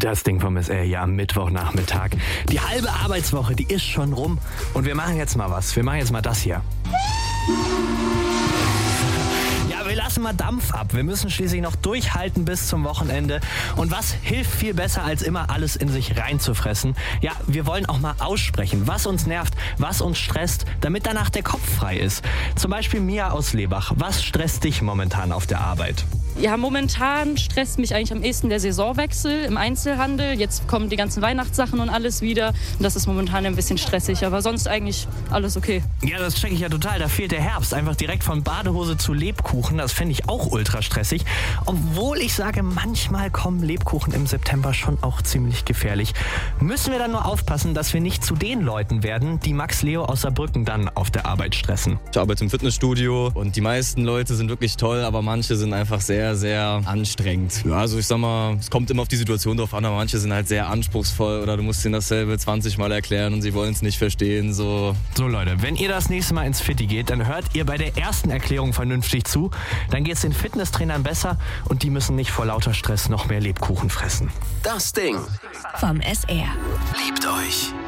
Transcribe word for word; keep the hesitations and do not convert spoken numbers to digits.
Das Ding vom S R hier am Mittwochnachmittag. Die halbe Arbeitswoche, die ist schon rum. Und wir machen jetzt mal was. Wir machen jetzt mal das hier. Ja, wir lassen mal Dampf ab. Wir müssen schließlich noch durchhalten bis zum Wochenende. Und was hilft viel besser, als immer alles in sich reinzufressen? Ja, wir wollen auch mal aussprechen, was uns nervt, was uns stresst, damit danach der Kopf frei ist. Zum Beispiel Mia aus Lebach. Was stresst dich momentan auf der Arbeit? Ja, momentan stresst mich eigentlich am ehesten der Saisonwechsel im Einzelhandel. Jetzt kommen die ganzen Weihnachtssachen und alles wieder. Und das ist momentan ein bisschen stressig, aber sonst eigentlich alles okay. Ja, das checke ich ja total. Da fehlt der Herbst. Einfach direkt von Badehose zu Lebkuchen. Das finde ich auch ultra stressig. Obwohl ich sage, manchmal kommen Lebkuchen im September schon auch ziemlich gefährlich. Müssen wir dann nur aufpassen, dass wir nicht zu den Leuten werden, die Max Leo aus Saarbrücken dann auf der Arbeit stressen. Ich arbeite im Fitnessstudio und die meisten Leute sind wirklich toll, aber manche sind einfach sehr sehr, sehr anstrengend. Ja, also ich sag mal, es kommt immer auf die Situation drauf an, aber manche sind halt sehr anspruchsvoll oder du musst ihnen dasselbe zwanzig Mal erklären und sie wollen es nicht verstehen. So. so Leute, wenn ihr das nächste Mal ins Fitti geht, dann hört ihr bei der ersten Erklärung vernünftig zu. Dann geht es den Fitnesstrainern besser und die müssen nicht vor lauter Stress noch mehr Lebkuchen fressen. Das Ding vom S R. Liebt euch.